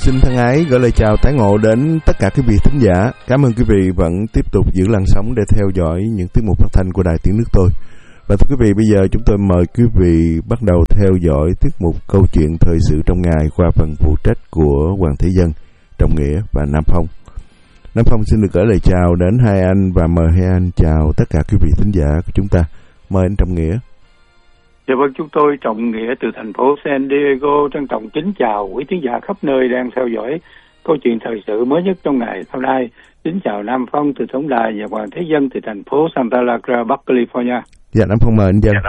Xin thân ái gửi lời chào tái ngộ đến tất cả quý vị thính giả. Cảm ơn quý vị vẫn tiếp tục giữ làn sóng để theo dõi những tiết mục phát thanh của Đài Tiếng Nước Tôi. Và thưa quý vị, bây giờ chúng tôi mời quý vị bắt đầu theo dõi tiết mục Câu chuyện thời sự trong ngày qua phần phụ trách của Hoàng Thế Dân, Trọng Nghĩa và Nam Phong. Nam Phong xin được gửi lời chào đến hai anh và mời hai anh chào tất cả quý vị thính giả của chúng ta. Mời anh Trọng Nghĩa. Dạ vâng, chúng tôi Trọng Nghĩa từ thành phố San Diego trân trọng kính chào quý khán giả khắp nơi đang theo dõi câu chuyện thời sự mới nhất trong ngày hôm nay. Kính chào Nam Phong từ Tổng Đài và Hoàng Thế Dân từ thành phố Santa Clara, Bắc California. Dạ, Nam Phong mời anh Dân.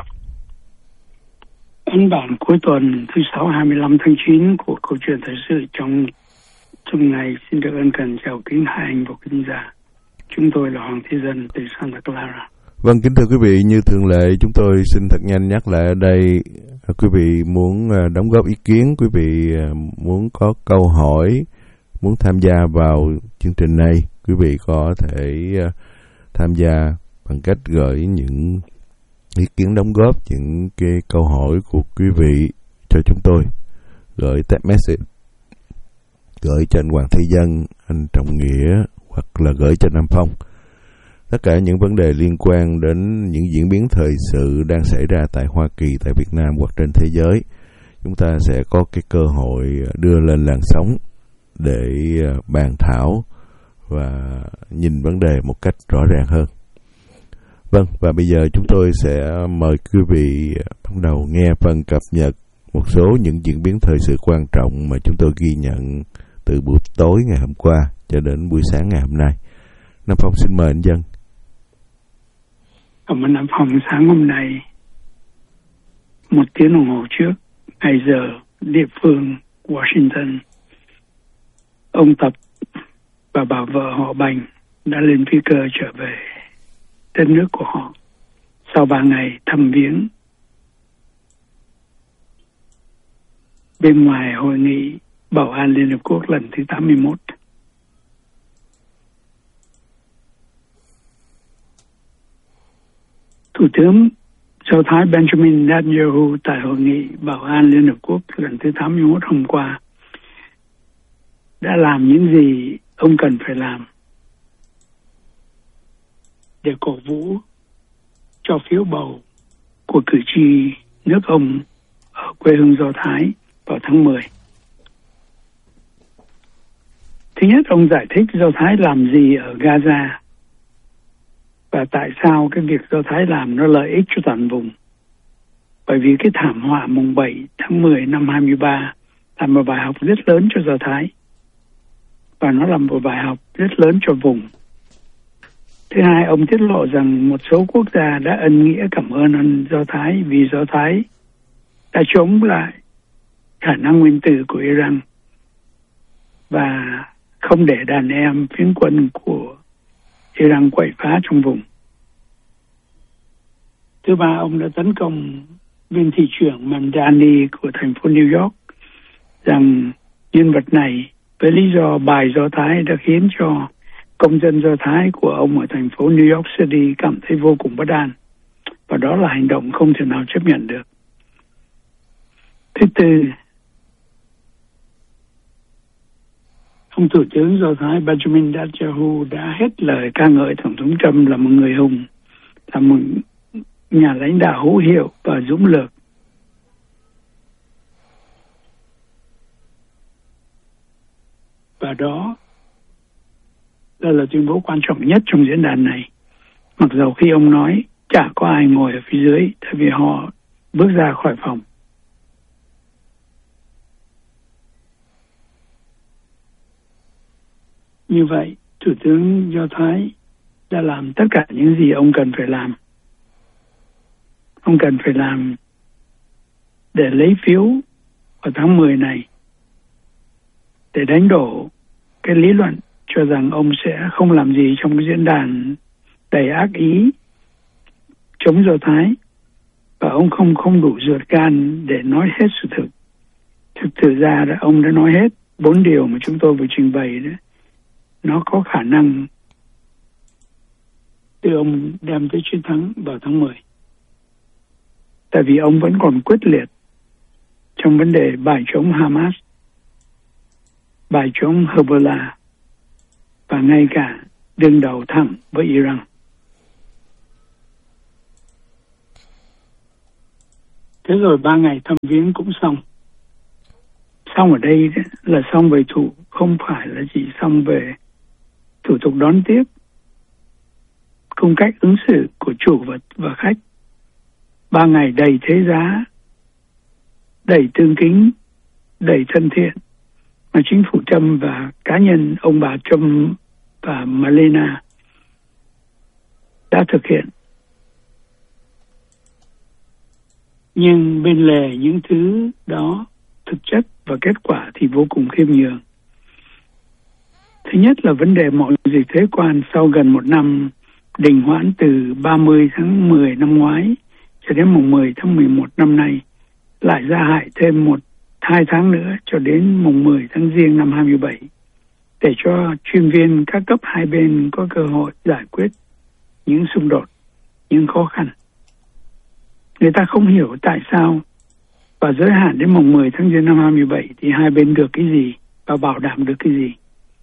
Ấn bản cuối tuần thứ Sáu 25 tháng 9 của câu chuyện thời sự trong ngày xin được ân cần chào kính hai anh và khán giả. Chúng tôi là Hoàng Thế Dân từ Santa Clara. Vâng, kính thưa quý vị, như thường lệ chúng tôi xin thật nhanh nhắc lại ở đây, quý vị muốn đóng góp ý kiến, quý vị muốn có câu hỏi, muốn tham gia vào chương trình này, quý vị có thể tham gia bằng cách gửi những ý kiến đóng góp, những cái câu hỏi của quý vị cho chúng tôi, gửi text message, gửi cho anh Hoàng Thế Dân, anh Trọng Nghĩa hoặc là gửi cho Nam Phong. Tất cả những vấn đề liên quan đến những diễn biến thời sự đang xảy ra tại Hoa Kỳ, tại Việt Nam hoặc trên thế giới, chúng ta sẽ có cái cơ hội đưa lên làn sóng để bàn thảo và nhìn vấn đề một cách rõ ràng hơn. Vâng, và bây giờ chúng tôi sẽ mời quý vị bắt đầu nghe phần cập nhật một số những diễn biến thời sự quan trọng mà chúng tôi ghi nhận từ buổi tối ngày hôm qua cho đến buổi sáng ngày hôm nay. Nam Phong xin mời anh Dân. Cảm ơn Nam Phong. Sáng hôm nay, 1 tiếng đồng hồ trước, ngày giờ địa phương Washington, ông Tập và bà vợ họ Bành đã lên phi cơ trở về đất nước của họ sau 3 ngày thăm viếng bên ngoài hội nghị Bảo an Liên Hợp Quốc lần thứ 81. Thủ tướng Do Thái Benjamin Netanyahu tại hội nghị Bảo an Liên Hợp Quốc lần thứ 81 hôm qua đã làm những gì ông cần phải làm để cổ vũ cho phiếu bầu của cử tri nước ông ở quê hương Do Thái vào tháng 10. Thứ nhất, ông giải thích Do Thái làm gì ở Gaza và tại sao cái việc Do Thái làm nó lợi ích cho toàn vùng. Bởi vì cái thảm họa mùng 7 tháng 10 năm 23 là một bài học rất lớn cho Do Thái. Và nó là một bài học rất lớn cho vùng. Thứ hai, ông tiết lộ rằng một số quốc gia đã ân nghĩa cảm ơn Do Thái vì Do Thái đã chống lại khả năng nguyên tử của Iran và không để đàn em phiến quân của Iran quậy phá trong vùng. Thứ ba, ông đã tấn công viên thị trưởng Mamdani của thành phố New York rằng nhân vật này với lý do bài Do Thái đã khiến cho công dân Do Thái của ông ở thành phố New York City cảm thấy vô cùng bất an. Và đó là hành động không thể nào chấp nhận được. Thứ tư, ông Thủ tướng Do Thái Benjamin Netanyahu đã hết lời ca ngợi Tổng thống Trump là một người hùng, là một nhà lãnh đạo hữu hiệu và dũng lược. Và đó là tuyên bố quan trọng nhất trong diễn đàn này. Mặc dầu khi ông nói chả có ai ngồi ở phía dưới, tại vì họ bước ra khỏi phòng. Như vậy, Thủ tướng Do Thái đã làm tất cả những gì ông cần phải làm. Ông cần phải làm để lấy phiếu vào tháng 10 này, để đánh đổ cái lý luận cho rằng ông sẽ không làm gì trong cái diễn đàn đầy ác ý chống Do Thái, và ông không đủ ruột gan để nói hết sự thực. Thực ra ông đã nói hết 4 điều mà chúng tôi vừa trình bày đấy. Nó có khả năng đưa ông đem tới chiến thắng vào tháng 10. Tại vì ông vẫn còn quyết liệt trong vấn đề bài chống Hamas. bài chống Hezbollah và ngay cả đương đầu thẳng với Iran. Thế rồi 3 ngày thăm viếng cũng xong. Xong ở đây là xong về thủ, không phải là chỉ xong về thủ tục đón tiếp, cung cách ứng xử của chủ và khách. 3 ngày đầy thế giá, đầy tương kính, đầy thân thiện mà chính phủ Trump và cá nhân ông bà Trump và Melania đã thực hiện. Nhưng bên lề những thứ đó, thực chất và kết quả thì vô cùng khiêm nhường. Thứ nhất là vấn đề mọi dịch thuế quan sau gần một năm đình hoãn từ 30 tháng 10 năm ngoái cho đến mùng 10 tháng 11 năm nay, lại gia hạn thêm 2 tháng nữa cho đến mùng 10 tháng Giêng năm 27, để cho chuyên viên các cấp hai bên có cơ hội giải quyết những xung đột, những khó khăn. Người ta không hiểu tại sao và giới hạn đến mùng 10 tháng Giêng năm 27 thì hai bên được cái gì và bảo đảm được cái gì.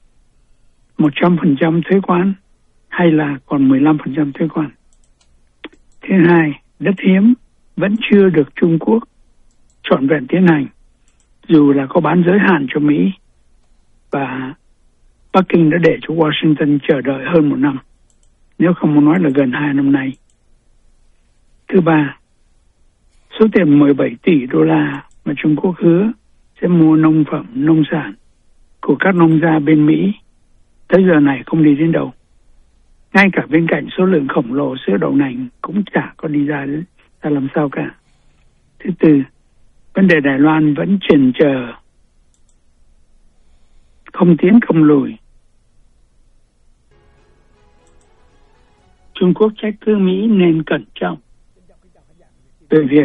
100% thuế quan hay là còn 15% thuế quan. Thứ hai, đất hiếm vẫn chưa được Trung Quốc trọn vẹn tiến hành, dù là có bán giới hạn cho Mỹ, và Bắc Kinh đã để cho Washington chờ đợi hơn 1 năm, nếu không muốn nói là gần 2 năm nay. Thứ ba, số tiền 17 tỷ đô la mà Trung Quốc hứa sẽ mua nông phẩm, nông sản của các nông gia bên Mỹ tới giờ này không đi đến đâu. Ngay cả bên cạnh số lượng khổng lồ sữa đậu nành cũng chả có đi ra làm sao cả. Thứ tư, vấn đề Đài Loan vẫn chần chờ, không tiến không lùi. Trung Quốc trách cứ Mỹ nên cẩn trọng về việc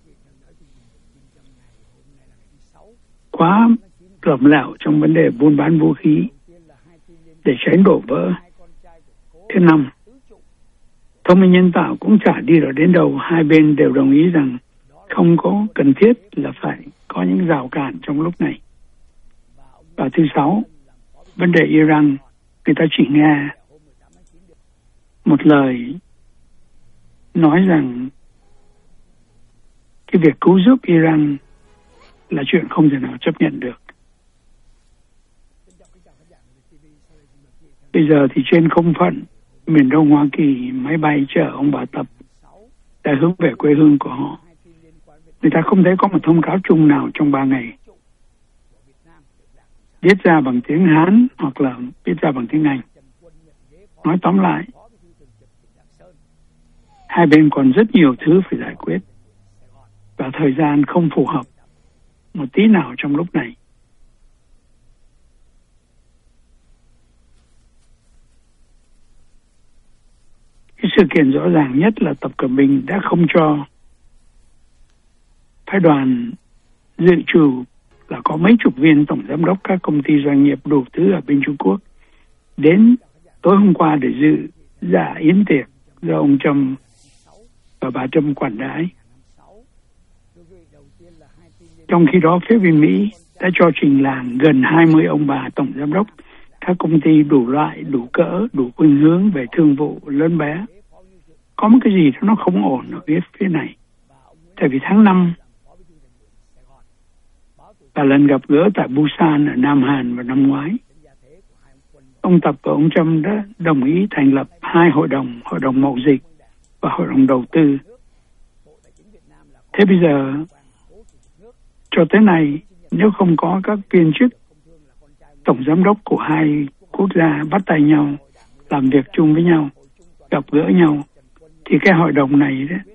quá lỏng lẻo trong vấn đề buôn bán vũ khí để tránh đổ vỡ. Thứ năm, thông minh nhân tạo cũng chả đi được đến đâu. Hai bên đều đồng ý rằng không có cần thiết là phải có những rào cản trong lúc này. Và thứ sáu, vấn đề Iran, người ta chỉ nghe một lời nói rằng cái việc cứu giúp Iran là chuyện không thể nào chấp nhận được. Bây giờ thì trên không phận miền đông Hoa Kỳ, máy bay chở ông bà Tập đã hướng về quê hương của họ. Người ta không thấy có một thông cáo chung nào trong 3 ngày viết ra bằng tiếng Hán hoặc là viết ra bằng tiếng Anh. Nói tóm lại, hai bên còn rất nhiều thứ phải giải quyết và thời gian không phù hợp một tí nào trong lúc này. Cái sự kiện rõ ràng nhất là Tập Cận Bình đã không cho phái đoàn dự trù là có mấy chục viên tổng giám đốc các công ty doanh nghiệp đủ thứ ở bên Trung Quốc đến tối hôm qua để dự dạ yến tiệc do ông Trump và bà Trump quản đãi. Trong khi đó, phía bên Mỹ đã cho trình làng gần 20 ông bà tổng giám đốc các công ty đủ loại, đủ cỡ, đủ khuynh hướng về thương vụ lớn bé. Có một cái gì đó nó không ổn ở phía này. Tại vì tháng 5 là lần gặp gỡ tại Busan ở Nam Hàn vào năm ngoái, ông Tập và ông Trump đã đồng ý thành lập 2 hội đồng mậu dịch và hội đồng đầu tư. Thế bây giờ, cho tới nay, nếu không có các viên chức tổng giám đốc của 2 quốc gia bắt tay nhau, làm việc chung với nhau, gặp gỡ nhau, thì cái hội đồng này đó,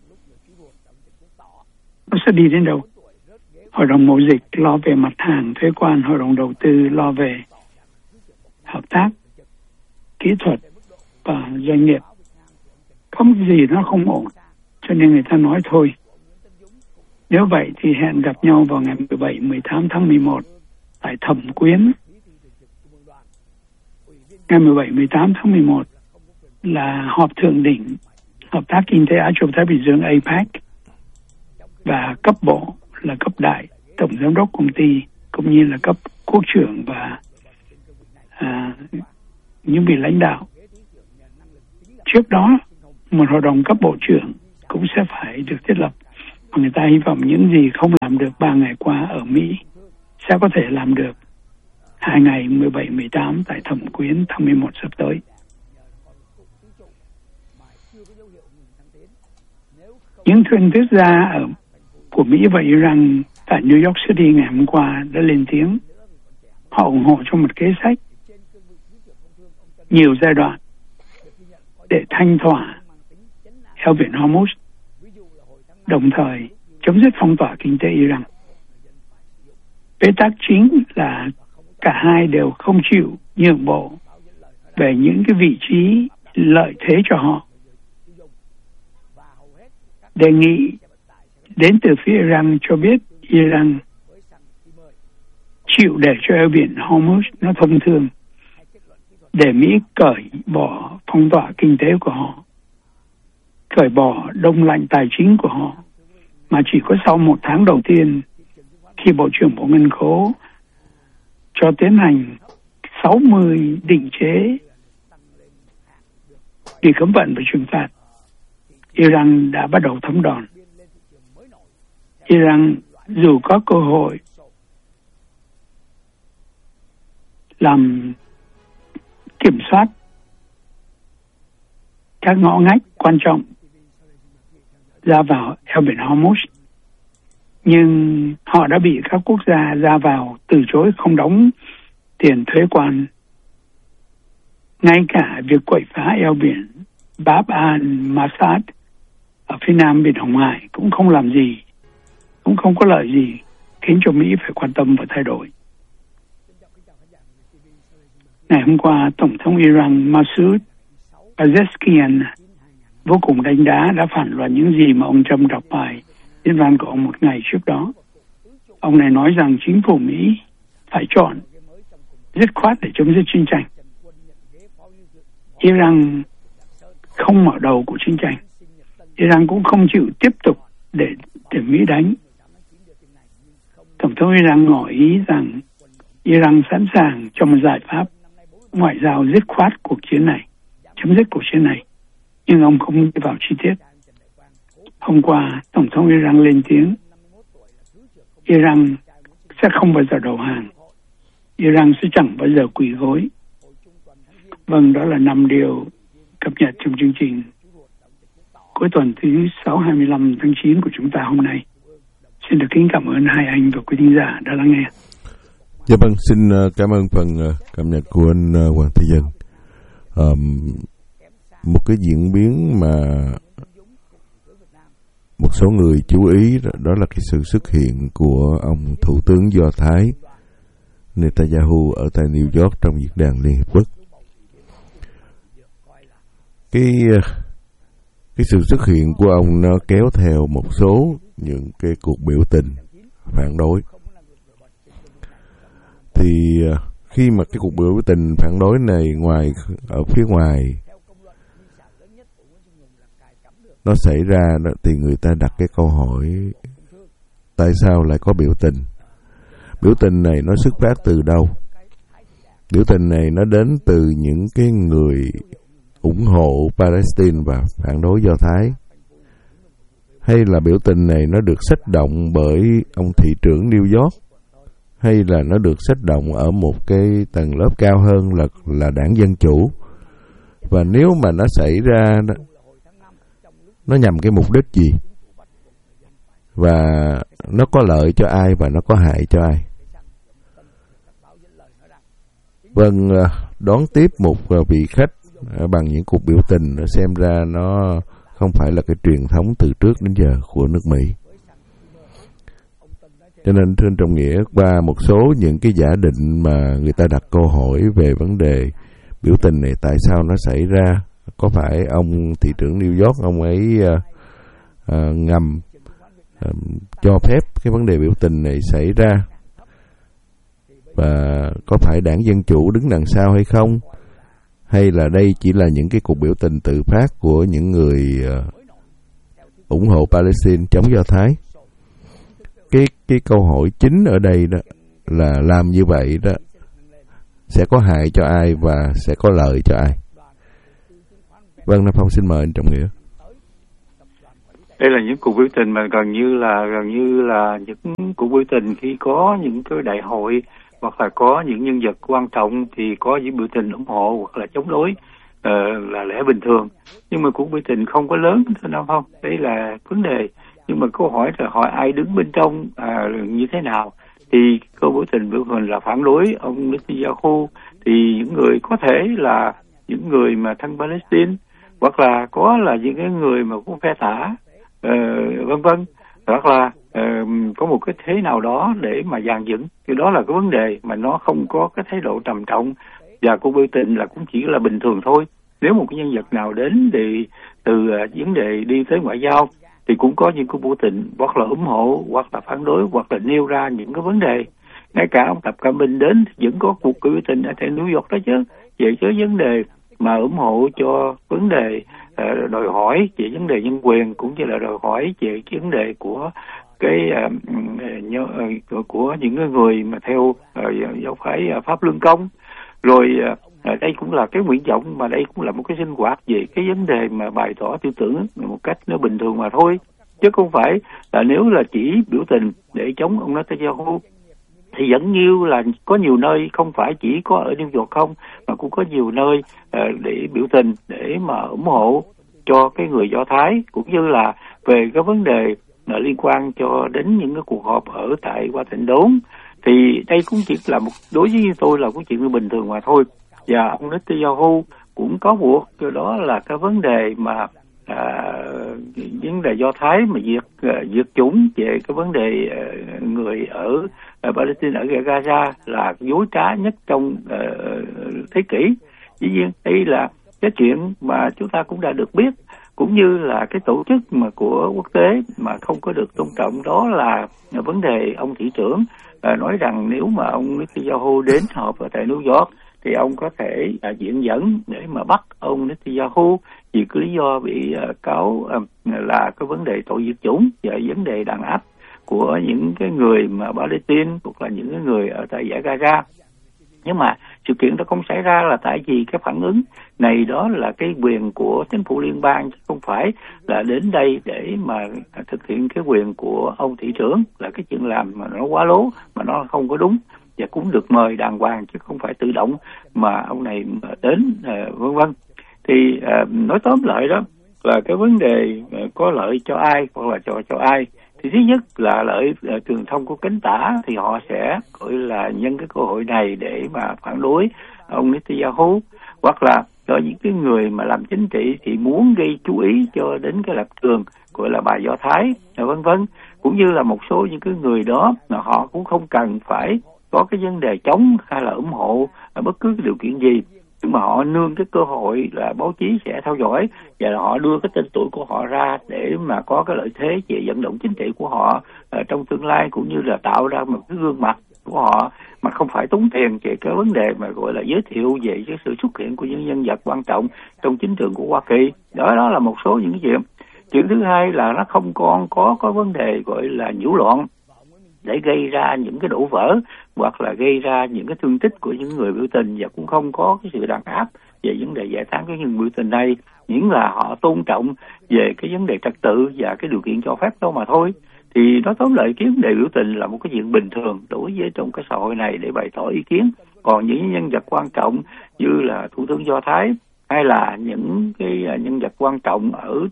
nó sẽ đi đến đâu? Hội đồng mậu dịch lo về mặt hàng thuế quan, hội đồng đầu tư lo về hợp tác, kỹ thuật và doanh nghiệp. Không gì nó không ổn, cho nên người ta nói thôi. Nếu vậy thì hẹn gặp nhau vào ngày 17-18 tháng 11 tại Thẩm Quyến. Ngày 17-18 tháng 11 là họp thượng đỉnh Hợp tác Kinh tế Á Châu Thái Bình Dương APEC, và cấp bộ là cấp đại tổng giám đốc công ty cũng như là cấp quốc trưởng và những vị lãnh đạo. Trước đó, một hội đồng cấp bộ trưởng cũng sẽ phải được thiết lập. Và người ta hy vọng những gì không làm được 3 ngày qua ở Mỹ sẽ có thể làm được 2 ngày 17-18 tại thẩm quyến tháng 11 sắp tới. Những thuyên thuyết gia của Mỹ và Iran tại New York City ngày hôm qua đã lên tiếng. Họ ủng hộ cho một kế sách nhiều giai đoạn để thanh thỏa eo biển Hormuz, đồng thời chấm dứt phong tỏa kinh tế Iran. Bế tắc chính là cả hai đều không chịu nhượng bộ về những cái vị trí lợi thế cho họ. Đề nghị đến từ phía Iran cho biết Iran chịu để cho eo biển Hormuz nó thông thương, để Mỹ cởi bỏ phong tỏa kinh tế của họ, cởi bỏ đông lạnh tài chính của họ, mà chỉ có sau 1 tháng đầu tiên khi Bộ trưởng Bộ Ngân khố cho tiến hành 60 định chế bị cấm vận và trừng phạt, Iran đã bắt đầu thấm đòn. Iran dù có cơ hội làm kiểm soát các ngõ ngách quan trọng ra vào eo biển Hormuz, nhưng họ đã bị các quốc gia ra vào từ chối không đóng tiền thuế quan. Ngay cả việc quậy phá eo biển Bab al-Masad ở phía nam biển Hồng Hải cũng không làm gì, cũng không có lợi gì, khiến cho Mỹ phải quan tâm và thay đổi. Ngày hôm qua, Tổng thống Iran Masoud Pezeshkian vô cùng đánh đá đã phản loạn những gì mà ông Trump đọc bài diễn văn của ông một ngày trước đó. Ông này nói rằng chính phủ Mỹ phải chọn dứt khoát để chấm dứt chiến tranh. Iran không mở đầu của chiến tranh. Iran cũng không chịu tiếp tục để Mỹ đánh. Tổng thống Iran ngỏ ý rằng Iran sẵn sàng cho một giải pháp ngoại giao dứt khoát cuộc chiến này, chấm dứt cuộc chiến này. Nhưng ông không đi vào chi tiết. Hôm qua, Tổng thống Iran lên tiếng Iran sẽ không bao giờ đầu hàng. Iran sẽ chẳng bao giờ quỳ gối. Vâng, đó là 5 điều cập nhật trong chương trình cuối tuần thứ 6-25 tháng 9 của chúng ta hôm nay. Xin được kính cảm ơn hai anh và quý thính giả đã lắng nghe. Dạ vâng, xin cảm ơn phần cập nhật của anh Hoàng Thế Dân. Một cái diễn biến mà một số người chú ý đó là cái sự xuất hiện của ông Thủ tướng Do Thái Netanyahu ở tại New York trong diễn đàn Liên Hiệp Quốc. Cái sự xuất hiện của ông nó kéo theo một số những cái cuộc biểu tình phản đối. Thì khi mà cái cuộc biểu tình phản đối này ở phía ngoài nó xảy ra thì người ta đặt cái câu hỏi tại sao lại có biểu tình? Biểu tình này nó xuất phát từ đâu? Biểu tình này nó đến từ những cái người ủng hộ Palestine và phản đối Do Thái? Hay là biểu tình này nó được xách động bởi ông thị trưởng New York? Hay là nó được xách động ở một cái tầng lớp cao hơn là đảng Dân Chủ? Và nếu mà nó xảy ra, nó nhằm cái mục đích gì? Và nó có lợi cho ai và nó có hại cho ai? Vâng, đón tiếp một vị khách bằng những cuộc biểu tình xem ra nó không phải là cái truyền thống từ trước đến giờ của nước Mỹ. Cho nên thưa Trọng Nghĩa, qua một số những cái giả định mà người ta đặt câu hỏi về vấn đề biểu tình này tại sao nó xảy ra, có phải ông thị trưởng New York ông ấy ngầm cho phép cái vấn đề biểu tình này xảy ra, và có phải đảng Dân Chủ đứng đằng sau hay không, hay là đây chỉ là những cái cuộc biểu tình tự phát của những người ủng hộ Palestine chống Do Thái? Cái câu hỏi chính ở đây đó là làm như vậy đó sẽ có hại cho ai và sẽ có lợi cho ai. Vâng, Nam Phong xin mời anh Trọng Nghĩa. Đây là những cuộc biểu tình mà gần như là những cuộc biểu tình khi có những cái đại hội hoặc là có những nhân vật quan trọng thì có những biểu tình ủng hộ hoặc là chống đối là lẽ bình thường. Nhưng mà cuộc biểu tình không có lớn, thưa Nam Phong, đây là vấn đề. Nhưng mà câu hỏi là hỏi ai đứng bên trong như thế nào. Thì câu biểu tình là phản đối ông Netanyahu, thì những người có thể là những người mà thân Palestine hoặc là có là những cái người mà của phe tả vân vân, hoặc là có một cái thế nào đó để mà dàn dựng. Thì đó là cái vấn đề mà nó không có cái thái độ trầm trọng, và cuộc biểu tình là cũng chỉ là bình thường thôi. Nếu một cái nhân vật nào đến thì từ vấn đề đi tới ngoại giao thì cũng có những cuộc biểu tình hoặc là ủng hộ hoặc là phản đối hoặc là nêu ra những cái vấn đề. Ngay cả ông Tập Cận Bình đến vẫn có cuộc biểu tình ở tại New York đó chứ, về cái vấn đề mà ủng hộ cho vấn đề đòi hỏi về vấn đề nhân quyền, cũng như là đòi hỏi về cái vấn đề của cái của những người mà theo giáo phái Pháp Luân Công. Rồi đây cũng là cái nguyện vọng, mà đây cũng là một cái sinh hoạt về cái vấn đề mà bày tỏ tư tưởng một cách nó bình thường mà thôi, chứ không phải là nếu là chỉ biểu tình để chống ông Netanyahu thì vẫn như là có nhiều nơi, không phải chỉ có ở New York không, mà cũng có nhiều nơi để biểu tình để mà ủng hộ cho cái người Do Thái, cũng như là về cái vấn đề liên quan cho đến những cái cuộc họp ở tại Washington. Thì đây cũng chỉ là đối với tôi là cái chuyện bình thường mà thôi. Và ông Netanyahu cũng có buộc, cho đó là cái vấn đề mà vấn đề Do Thái mà diệt chủng về cái vấn đề người ở Palestine, ở Gaza là dối trá nhất trong thế kỷ. Dĩ nhiên đây là cái chuyện mà chúng ta cũng đã được biết, cũng như là cái tổ chức mà của quốc tế mà không có được tôn trọng. Đó là vấn đề ông thị trưởng nói rằng nếu mà ông Netanyahu đến họp ở tại New York thì ông có thể diện dẫn để mà bắt ông Netanyahu vì cái lý do bị cáo là cái vấn đề tội diệt chủng và vấn đề đàn áp của những cái người mà Palestine hoặc là những cái người ở tại giải Gaza. Nhưng mà sự kiện đó không xảy ra là tại vì cái phản ứng này đó là cái quyền của chính phủ liên bang, chứ không phải là đến đây để mà thực hiện cái quyền của ông thị trưởng, là cái chuyện làm mà nó quá lố, mà nó không có đúng, và cũng được mời đàng hoàng chứ không phải tự động mà ông này đến vân vân. Thì nói tóm lại đó là cái vấn đề có lợi cho ai hoặc là cho ai. Thì thứ nhất là lợi truyền thông của cánh tả, thì họ sẽ gọi là nhân cái cơ hội này để mà phản đối ông Netanyahu, hoặc là cho những cái người mà làm chính trị thì muốn gây chú ý cho đến cái lập trường gọi là bài Do Thái vân vân, cũng như là một số những cái người đó mà họ cũng không cần phải có cái vấn đề chống hay là ủng hộ ở bất cứ cái điều kiện gì, nhưng mà họ nương cái cơ hội là báo chí sẽ theo dõi và họ đưa cái tên tuổi của họ ra để mà có cái lợi thế về vận động chính trị của họ trong tương lai, cũng như là tạo ra một cái gương mặt của họ mà không phải tốn tiền về cái vấn đề mà gọi là giới thiệu về cái sự xuất hiện của những nhân vật quan trọng trong chính trường của Hoa Kỳ. Đó là một số những cái chuyện. Chuyện thứ hai là nó không còn có vấn đề gọi là nhiễu loạn để gây ra những cái đổ vỡ hoặc là gây ra những cái thương tích của những người biểu tình, và cũng không có cái sự đàn áp về vấn đề giải tán cái những biểu tình này, miễn là họ tôn trọng về cái vấn đề trật tự và cái điều kiện cho phép đâu mà thôi. Thì nói tóm lại cái vấn đề biểu tình là một cái chuyện bình thường đối với trong cái xã hội này để bày tỏ ý kiến. Còn những nhân vật quan trọng như là Thủ tướng Do Thái hay là những cái nhân vật quan trọng ở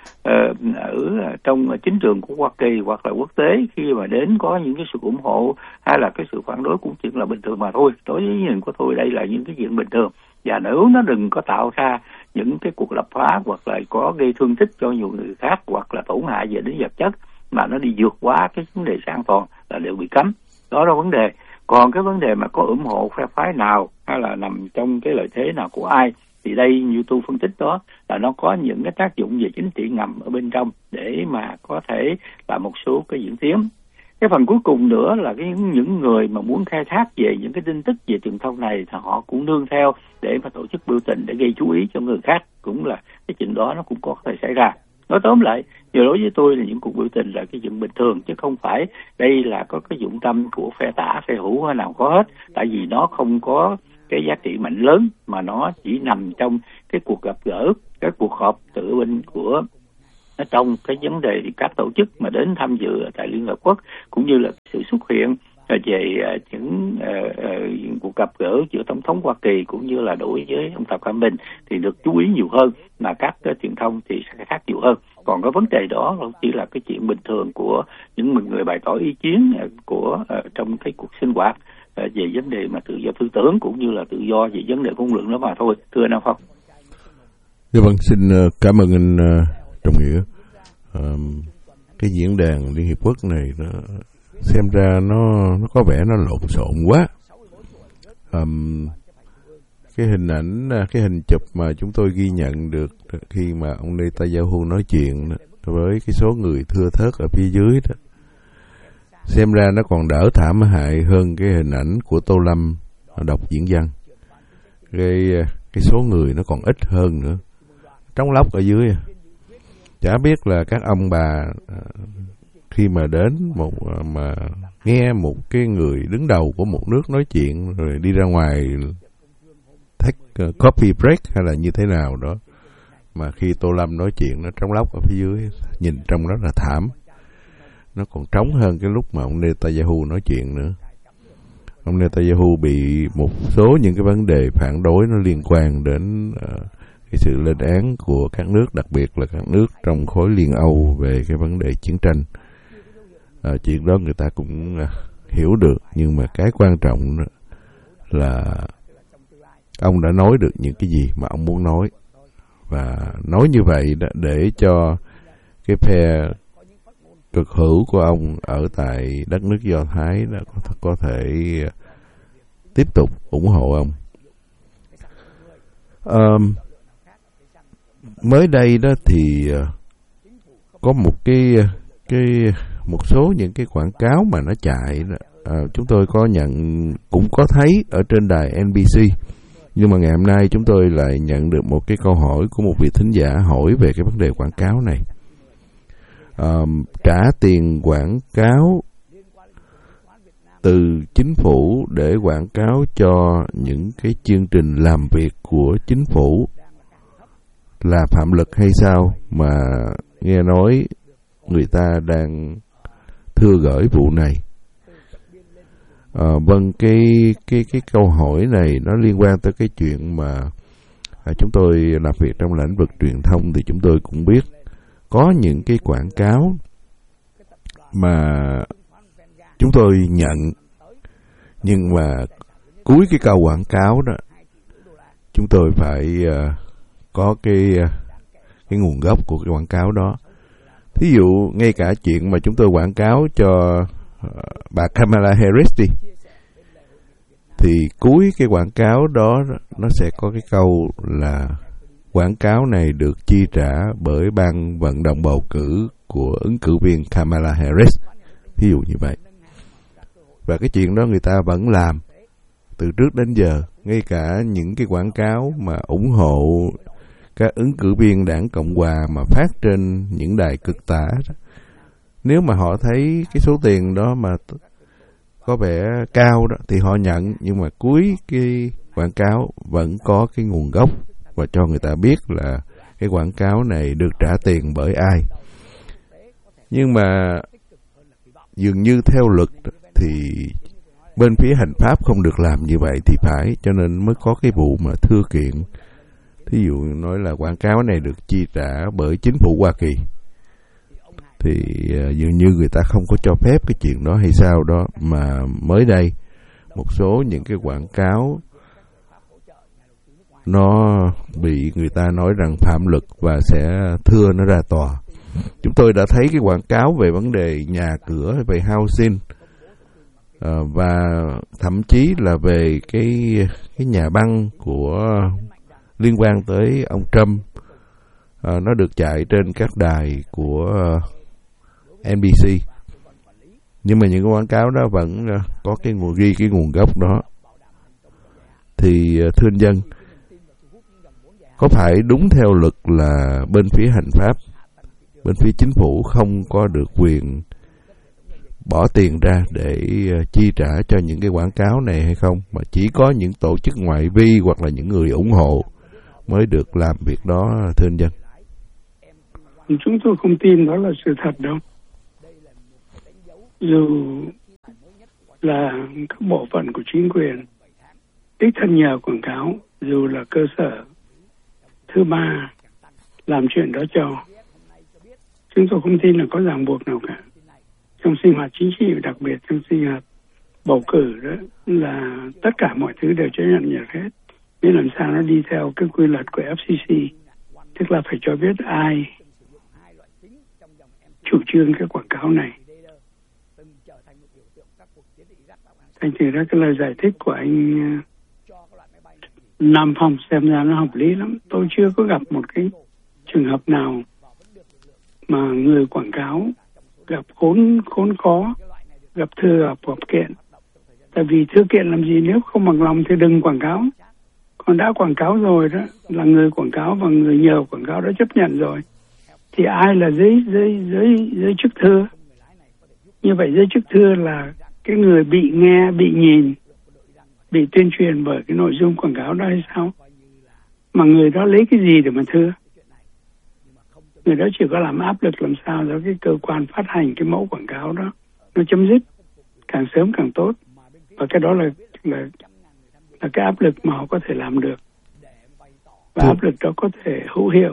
trong chính trường của Hoa Kỳ hoặc là quốc tế, khi mà đến có những cái sự ủng hộ hay là cái sự phản đối cũng chỉ là bình thường mà thôi. Đối với nhìn của tôi đây là những cái chuyện bình thường, và nếu nó đừng có tạo ra những cái cuộc lập phá hoặc là có gây thương tích cho nhiều người khác hoặc là tổn hại về đến vật chất mà nó đi vượt quá cái vấn đề an toàn là đều bị cấm. Đó là vấn đề. Còn cái vấn đề mà có ủng hộ phe phái nào hay là nằm trong cái lợi thế nào của ai, thì đây như tôi phân tích đó là nó có những cái tác dụng về chính trị ngầm ở bên trong để mà có thể là một số cái diễn tiến. Cái phần cuối cùng nữa là những người mà muốn khai thác về những cái tin tức về truyền thông này thì họ cũng nương theo để mà tổ chức biểu tình để gây chú ý cho người khác, cũng là cái chuyện đó nó cũng có thể xảy ra. Nói tóm lại Nhưng đối với tôi là những cuộc biểu tình là cái chuyện bình thường, chứ không phải đây là có cái dụng tâm của phe tả, phe hữu hay nào có hết. Tại vì nó không có cái giá trị mạnh lớn, mà nó chỉ nằm trong cái cuộc gặp gỡ, cái cuộc họp tự binh của nó trong cái vấn đề các tổ chức mà đến tham dự tại Liên Hợp Quốc, cũng như là sự xuất hiện về những cuộc gặp gỡ giữa Tổng thống Hoa Kỳ cũng như là đối với ông Tập Cận Bình thì được chú ý nhiều hơn, mà các truyền thông thì sẽ khác nhiều hơn. Còn cái vấn đề đó chỉ là cái chuyện bình thường của những người bày tỏ ý kiến của trong cái cuộc sinh hoạt về vấn đề mà tự do tư tưởng cũng như là tự do về vấn đề ngôn luận đó mà thôi, thưa anh Phong. Dạ vâng, xin cảm ơn anh Trọng Nghĩa. Cái diễn đàn Liên Hiệp Quốc này nó xem ra nó có vẻ nó lộn xộn quá. Cái hình ảnh, cái hình chụp mà chúng tôi ghi nhận được khi mà ông Netanyahu nói chuyện với cái số người thưa thớt ở phía dưới đó, xem ra nó còn đỡ thảm hại hơn cái hình ảnh của Tô Lâm đọc diễn văn. Cái số người nó còn ít hơn nữa, trống lóc ở dưới. Chả biết là các ông bà khi mà đến mà nghe một cái người đứng đầu của một nước nói chuyện rồi đi ra ngoài take coffee break hay là như thế nào đó, mà khi Tô Lâm nói chuyện nó trống lóc ở phía dưới, nhìn trông rất là thảm. Nó còn trống hơn cái lúc mà ông Netanyahu nói chuyện nữa. Ông Netanyahu bị một số những cái vấn đề phản đối nó liên quan đến cái sự lên án của các nước, đặc biệt là các nước trong khối Liên Âu về cái vấn đề chiến tranh. Chuyện đó người ta cũng hiểu được, nhưng mà cái quan trọng là ông đã nói được những cái gì mà ông muốn nói, và nói như vậy để cho cái phe cực hữu của ông ở tại đất nước Do Thái đã có thể tiếp tục ủng hộ ông. Mới đây đó thì có một số những cái quảng cáo mà nó chạy đó, chúng tôi cũng có thấy ở trên đài NBC, nhưng mà ngày hôm nay chúng tôi lại nhận được một cái câu hỏi của một vị thính giả hỏi về cái vấn đề quảng cáo này. Trả tiền quảng cáo từ chính phủ để quảng cáo cho những cái chương trình làm việc của chính phủ là phạm luật hay sao, mà nghe nói người ta đang thưa gửi vụ này. Vâng, cái câu hỏi này nó liên quan tới cái chuyện mà chúng tôi làm việc trong lĩnh vực truyền thông, thì chúng tôi cũng biết có những cái quảng cáo mà chúng tôi nhận, nhưng mà cuối cái câu quảng cáo đó chúng tôi phải có cái nguồn gốc của cái quảng cáo đó. Thí dụ ngay cả chuyện mà chúng tôi quảng cáo cho bà Kamala Harris đi, thì cuối cái quảng cáo đó nó sẽ có cái câu là quảng cáo này được chi trả bởi ban vận động bầu cử của ứng cử viên Kamala Harris, thí dụ như vậy. Và cái chuyện đó người ta vẫn làm từ trước đến giờ, ngay cả những cái quảng cáo mà ủng hộ các ứng cử viên đảng Cộng Hòa mà phát trên những đài cực tả đó, nếu mà họ thấy cái số tiền đó mà có vẻ cao đó thì họ nhận, nhưng mà cuối cái quảng cáo vẫn có cái nguồn gốc và cho người ta biết là cái quảng cáo này được trả tiền bởi ai. Nhưng mà dường như theo luật thì bên phía hành pháp không được làm như vậy thì phải, cho nên mới có cái vụ mà thưa kiện. Thí dụ nói là quảng cáo này được chi trả bởi chính phủ Hoa Kỳ, thì dường như người ta không có cho phép cái chuyện đó hay sao đó, mà mới đây một số những cái quảng cáo nó bị người ta nói rằng phạm luật và sẽ thưa nó ra tòa. Chúng tôi đã thấy cái quảng cáo về vấn đề nhà cửa, về housing, và thậm chí là về cái nhà băng của liên quan tới ông Trump, nó được chạy trên các đài của NBC. Nhưng mà những cái quảng cáo đó vẫn có cái ghi cái nguồn gốc đó. Thì thưa anh dân, có phải đúng theo luật là bên phía hành pháp bên phía chính phủ không có được quyền bỏ tiền ra để chi trả cho những cái quảng cáo này hay không, mà chỉ có những tổ chức ngoại vi hoặc là những người ủng hộ mới được làm việc đó, thưa anh Dân? Chúng tôi không tin đó là sự thật đâu. Dù là các bộ phận của chính quyền đích thân nhờ quảng cáo, dù là cơ sở thứ ba làm chuyện đó cho, chúng tôi không tin là có ràng buộc nào cả. Trong sinh hoạt chính trị, đặc biệt trong sinh hoạt bầu cử đó, là tất cả mọi thứ đều chấp nhận được hết. Nên làm sao nó đi theo cái quy luật của FCC, tức là phải cho biết ai chủ trương cái quảng cáo này. Thành thử ra cái lời giải thích của anh Nam Phong xem ra nó hợp lý lắm. Tôi chưa có gặp một cái trường hợp nào mà người quảng cáo gặp khốn khó, gặp thưa gặp kiện. Tại vì thưa kiện làm gì, nếu không bằng lòng thì đừng quảng cáo. Còn đã quảng cáo rồi đó, là người quảng cáo và người nhờ quảng cáo đã chấp nhận rồi, thì ai là giới chức thưa? Như vậy giới chức thưa là cái người bị nghe, bị nhìn, bị tuyên truyền bởi cái nội dung quảng cáo đó hay sao? Mà người đó lấy cái gì để mà thưa? Người đó chỉ có làm áp lực làm sao cho cái cơ quan phát hành cái mẫu quảng cáo đó nó chấm dứt càng sớm càng tốt. Và cái đó là cái áp lực mà họ có thể làm được. Và áp lực đó có thể hữu hiệu.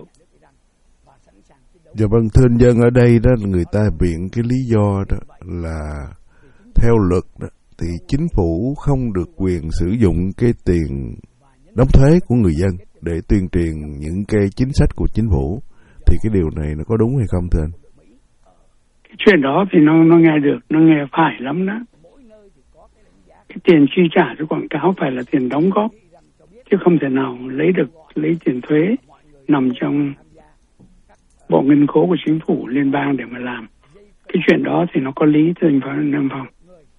Dạ vâng, thưa anh Dân, ở đây đó người ta viện cái lý do đó là theo luật đó, thì chính phủ không được quyền sử dụng cái tiền đóng thuế của người dân để tuyên truyền những cái chính sách của chính phủ. Thì cái điều này nó có đúng hay không thưa anh? Cái chuyện đó thì nó nghe được, nó nghe phải lắm đó. Cái tiền chi trả cho quảng cáo phải là tiền đóng góp, chứ không thể nào lấy tiền thuế nằm trong bộ ngân khố của chính phủ liên bang để mà làm. Cái chuyện đó thì nó có lý, thưa anh Nam Phong.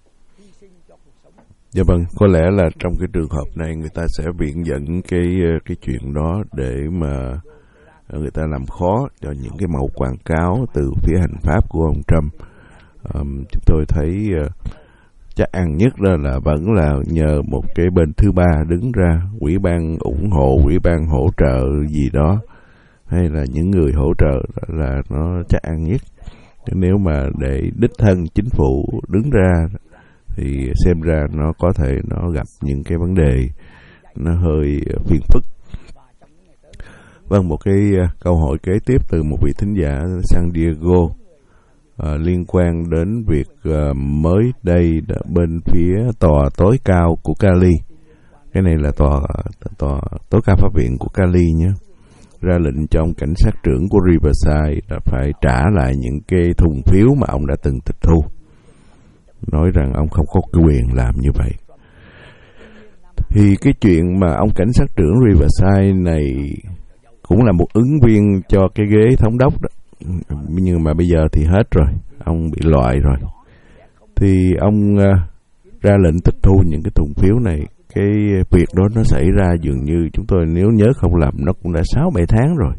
Dạ vâng, có lẽ là trong cái trường hợp này người ta sẽ viện dẫn cái chuyện đó để mà người ta làm khó cho những cái mẫu quảng cáo từ phía hành pháp của ông Trump. Chúng tôi thấy chắc ăn nhất là vẫn là nhờ một cái bên thứ ba đứng ra, ủy ban ủng hộ, ủy ban hỗ trợ gì đó, hay là những người hỗ trợ là nó chắc ăn nhất. Nếu mà để đích thân chính phủ đứng ra thì xem ra nó có thể nó gặp những cái vấn đề nó hơi phiền phức. Vâng, một cái câu hỏi kế tiếp từ một vị thính giả San Diego liên quan đến việc mới đây bên phía tòa tối cao của Cali. Cái này là tòa tối cao pháp viện của Cali nhé, ra lệnh cho ông cảnh sát trưởng của Riverside là phải trả lại những cái thùng phiếu mà ông đã từng tịch thu, nói rằng ông không có quyền làm như vậy. Thì cái chuyện mà ông cảnh sát trưởng Riverside này cũng là một ứng viên cho cái ghế thống đốc đó, nhưng mà bây giờ thì hết rồi, ông bị loại rồi. Thì ông ra lệnh tịch thu những cái thùng phiếu này. Cái việc đó nó xảy ra dường như chúng tôi nếu nhớ không lầm nó cũng đã 6-7 tháng rồi,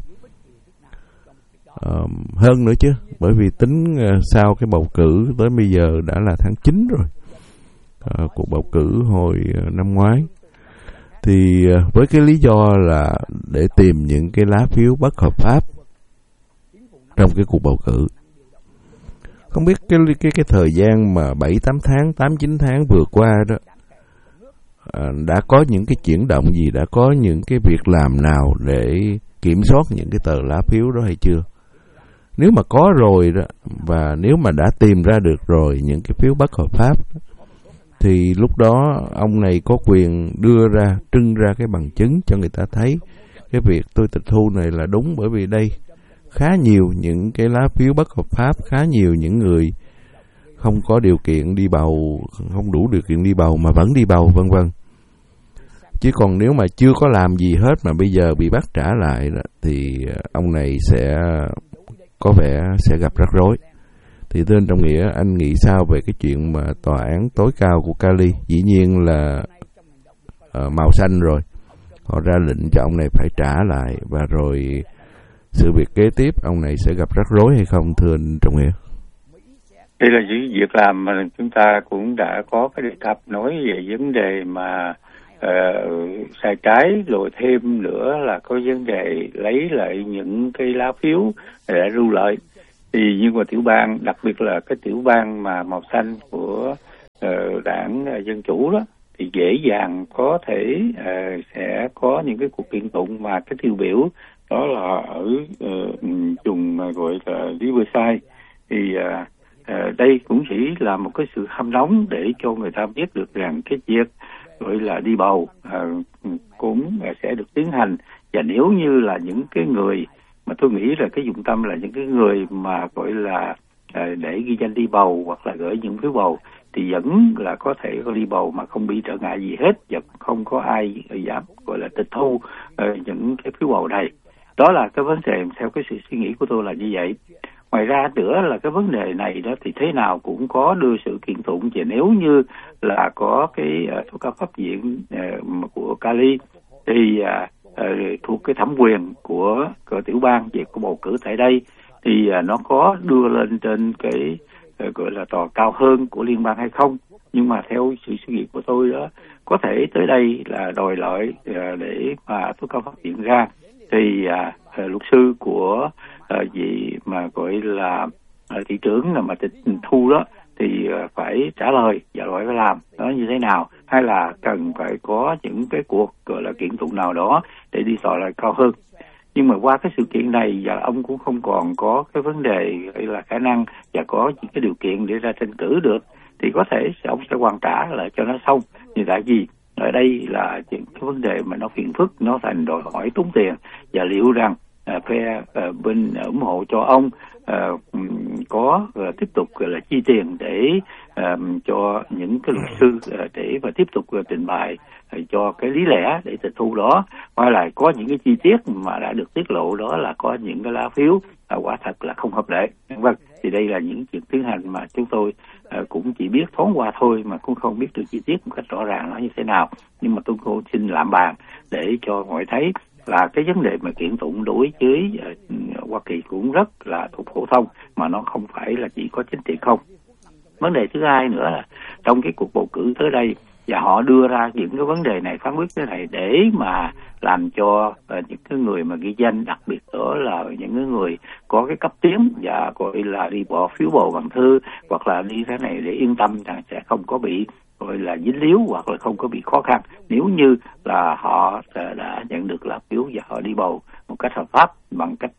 hơn nữa chứ, bởi vì tính sau cái bầu cử tới bây giờ đã là tháng 9 rồi, cuộc bầu cử hồi năm ngoái. Thì với cái lý do là để tìm những cái lá phiếu bất hợp pháp trong cái cuộc bầu cử. Không biết cái thời gian mà 7-8 tháng, 8-9 tháng vừa qua đó, đã có những cái chuyển động gì, đã có những cái việc làm nào để kiểm soát những cái tờ lá phiếu đó hay chưa? Nếu mà có rồi đó, và nếu mà đã tìm ra được rồi những cái phiếu bất hợp pháp, thì lúc đó ông này có quyền trưng ra cái bằng chứng cho người ta thấy cái việc tôi tịch thu này là đúng. Bởi vì đây khá nhiều những cái lá phiếu bất hợp pháp, khá nhiều những người không có điều kiện đi bầu, không đủ điều kiện đi bầu mà vẫn đi bầu, vân vân. Chứ còn nếu mà chưa có làm gì hết mà bây giờ bị bắt trả lại đó, thì ông này sẽ có vẻ sẽ gặp rắc rối. Thì thưa anh Trọng Nghĩa, anh nghĩ sao về cái chuyện mà tòa án tối cao của Cali dĩ nhiên là màu xanh rồi, họ ra lệnh cho ông này phải trả lại, và rồi sự việc kế tiếp ông này sẽ gặp rắc rối hay không, thưa anh Trọng Nghĩa? Đây là những việc làm mà chúng ta cũng đã có cái đề cập nói về vấn đề mà sai trái, rồi thêm nữa là có vấn đề lấy lại những cái lá phiếu để ru lợi. Thì nhưng mà tiểu bang, đặc biệt là cái tiểu bang mà màu xanh của đảng Dân Chủ đó, thì dễ dàng có thể sẽ có những cái cuộc kiện tụng mà cái tiêu biểu đó là ở vùng gọi là Riverside. Thì đây cũng chỉ là một cái sự hâm nóng để cho người ta biết được rằng cái việc gọi là đi bầu cũng sẽ được tiến hành. Và nếu như là những cái người mà tôi nghĩ là cái dụng tâm là những cái người mà gọi là để ghi danh đi bầu hoặc là gửi những phiếu bầu thì vẫn là có thể đi bầu mà không bị trở ngại gì hết, và không có ai dám gọi là tịch thu những cái phiếu bầu này. Đó là cái vấn đề theo cái sự suy nghĩ của tôi là như vậy. Ngoài ra nữa là cái vấn đề này đó thì thế nào cũng có đưa sự kiện tụng, và nếu như là có cái tố cáo pháp viện của Cali thì thuộc cái thẩm quyền của tiểu bang về cuộc bầu cử tại đây thì nó có đưa lên trên cái gọi là tòa cao hơn của liên bang hay không. Nhưng mà theo sự suy nghĩ của tôi đó, có thể tới đây là đòi lợi để mà tố cáo pháp viện ra thì luật sư của gì mà gọi là thị trưởng là mà tịch thu đó thì phải trả lời và phải làm nó như thế nào, hay là cần phải có những cái cuộc gọi là kiện tụng nào đó để đi tòa lại cao hơn. Nhưng mà qua cái sự kiện này và ông cũng không còn có cái vấn đề hay là khả năng và có những cái điều kiện để ra tranh cử được, thì có thể ông sẽ hoàn trả lại cho nó xong. Thì tại vì ở đây là những cái vấn đề mà nó phiền phức, nó thành đòi hỏi tốn tiền, và liệu rằng phe bên ủng hộ cho ông có tiếp tục là chi tiền để cho những cái luật sư để mà tiếp tục trình bày cho cái lý lẽ để tịch thu đó, hoặc là có những cái chi tiết mà đã được tiết lộ đó là có những cái lá phiếu quả thật là không hợp lệ. Vâng, thì đây là những chuyện tiến hành mà chúng tôi cũng chỉ biết thoáng qua thôi, mà cũng không biết được chi tiết một cách rõ ràng nó như thế nào. Nhưng mà tôi cũng xin làm bàn để cho mọi thấy là cái vấn đề mà kiện tụng đối với Hoa Kỳ cũng rất là thuộc phổ thông, mà nó không phải là chỉ có chính trị không. Vấn đề thứ hai nữa là trong cái cuộc bầu cử tới đây, và họ đưa ra những cái vấn đề này, phán quyết thế này để mà làm cho những cái người mà ghi danh, đặc biệt đó là những cái người có cái cấp tiến và gọi là đi bỏ phiếu bầu bằng thư hoặc là đi thế này để yên tâm rằng sẽ không có bị gọi là dính líu hoặc là không có bị khó khăn nếu như là họ đã nhận được lá phiếu và họ đi bầu một cách hợp pháp bằng cách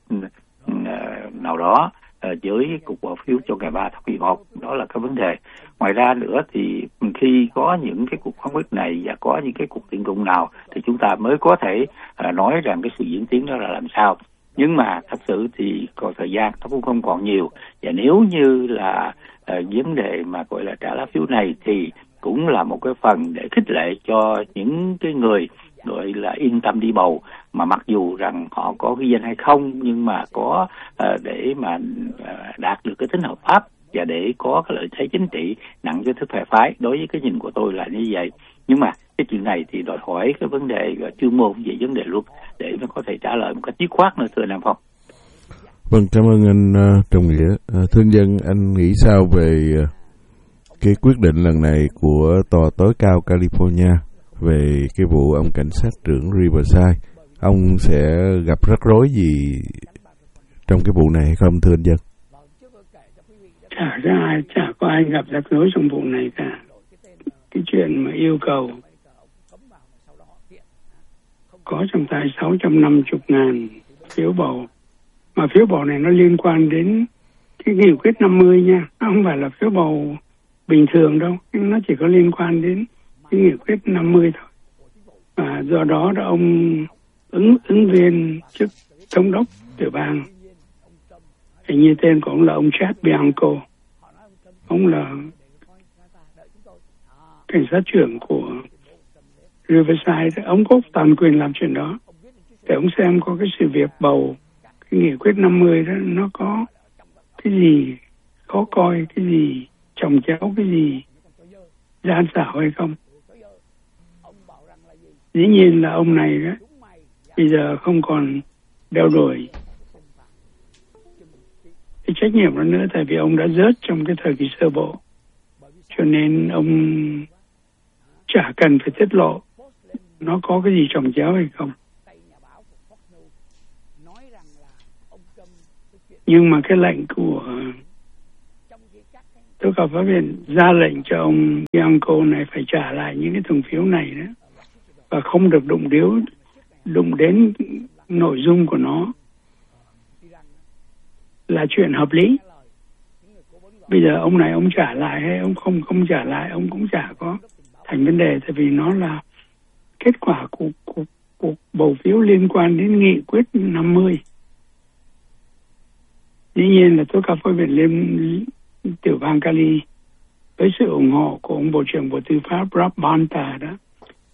nào đó với cuộc bỏ phiếu cho ngày 3 tháng 11. Đó là cái vấn đề. Ngoài ra nữa thì khi có những cái cuộc phán quyết này và có những cái cuộc kiện tụng nào thì chúng ta mới có thể nói rằng cái sự diễn tiến đó là làm sao. Nhưng mà thật sự thì còn thời gian nó cũng không còn nhiều, và nếu như là vấn đề mà gọi là trả lá phiếu này thì cũng là một cái phần để khích lệ cho những cái người gọi là yên tâm đi bầu, mà mặc dù rằng họ có ghi danh hay không, nhưng mà có để mà đạt được cái tính hợp pháp và để có cái lợi thế chính trị nặng với thức phe phái. Đối với cái nhìn của tôi là như vậy. Nhưng mà cái chuyện này thì đòi hỏi cái vấn đề chuyên môn về vấn đề luật để nó có thể trả lời một cách dứt khoát nữa, thưa Nam Phong. Vâng, cảm ơn anh Trọng Nghĩa. Thương dân, anh nghĩ sao về cái quyết định lần này của tòa tối cao California về cái vụ ông cảnh sát trưởng Riverside? Ông sẽ gặp rắc rối gì trong cái vụ này hay không, thưa anh Dân? Chả có ai gặp rắc rối trong vụ này cả. Cái chuyện mà yêu cầu có trong tay 650.000 phiếu bầu, mà phiếu bầu này nó liên quan đến cái nghị quyết 50 nha, không phải là phiếu bầu bình thường đâu, nhưng nó chỉ có liên quan đến cái nghị quyết 50 thôi. Và do đó là ông ứng viên chức thống đốc tiểu bang, hình như tên của ông là ông Chad Bianco, ông là cảnh sát trưởng của Riverside, ông có toàn quyền làm chuyện đó. Để ông xem có cái sự việc bầu cái nghị quyết 50 đó nó có cái gì khó coi, cái gì chồng chéo, cái gì gian xảo hay không. Dĩ nhiên là ông này đó bây giờ không còn đeo đuổi cái trách nhiệm đó nữa, tại vì ông đã rớt trong cái thời kỳ sơ bộ, cho nên ông chả cần phải tiết lộ nó có cái gì chồng chéo hay không. Nhưng mà cái lệnh của tôi cả pháp viện ra lệnh cho ông Bianco này phải trả lại những cái thùng phiếu này đó, và không được đụng đến nội dung của nó, là chuyện hợp lý. Bây giờ ông này ông trả lại hay ông không trả lại, ông cũng chả có thành vấn đề, tại vì nó là kết quả của cuộc bầu phiếu liên quan đến nghị quyết 50. Dĩ nhiên là tôi cả phái viện lên tiểu bang Cali với sự ủng hộ của ông Bộ trưởng Bộ Tư pháp Rob Bonta đó,